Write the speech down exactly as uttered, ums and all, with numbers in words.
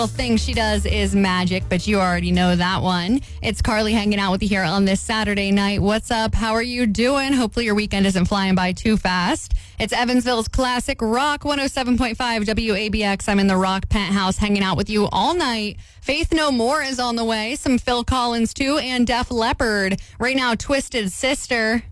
thing she does is magic, but you already know that one. It's Carly hanging out with you here on this Saturday night. What's up? How are you doing? Hopefully your weekend isn't flying by too fast. It's Evansville's classic rock, one oh seven point five W A B X. I'm in the Rock Penthouse hanging out with you all night. Faith No More is on the way. Some Phil Collins too, and Def Leppard. Right now, Twisted Sister.